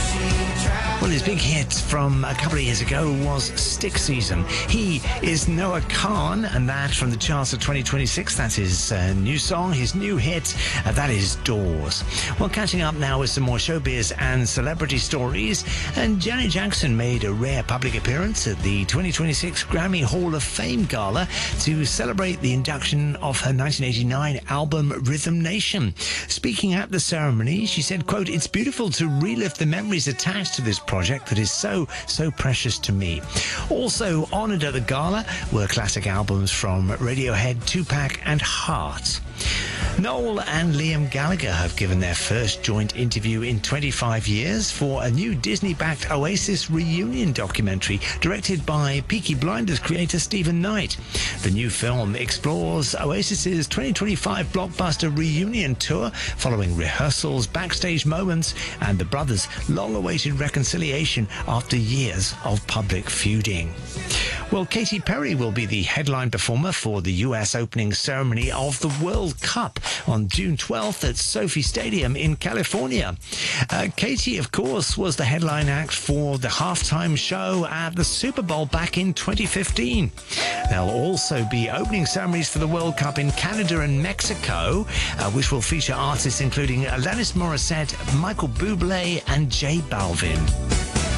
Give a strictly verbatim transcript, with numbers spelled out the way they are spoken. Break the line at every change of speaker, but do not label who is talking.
Well, his big hit from a couple of years ago was Stick Season. He is Noah Kahan, and that from the charts of twenty twenty-six. That's his uh, new song, his new hit. Uh, that is Doors. Well, catching up now with some more showbiz and celebrity stories. And Janet Jackson made a rare public appearance at the twenty twenty-six Grammy Hall of Fame Gala to celebrate the induction of her nineteen eighty-nine album Rhythm Nation. Speaking at the ceremony, she said, quote, "It's beautiful to relive the memories attached to this project that is so, so precious to me." Also honoured at the gala were classic albums from Radiohead, Tupac and Heart. Noel and Liam Gallagher have given their first joint interview in twenty-five years for a new Disney-backed Oasis reunion documentary directed by Peaky Blinders creator Stephen Knight. The new film explores Oasis's twenty twenty-five blockbuster reunion tour following rehearsals, backstage moments and the brothers' long-awaited reconciliation after years of public feuding. Well, Katy Perry will be the headline performer for the U S opening ceremony of the World Cup on June twelfth at Sophie Stadium in California. Uh, Katy, of course, was the headline act for the halftime show at the Super Bowl back in twenty fifteen. There'll also be opening ceremonies for the World Cup in Canada and Mexico, uh, which will feature artists including Alanis Morissette, Michael Bublé and J Balvin.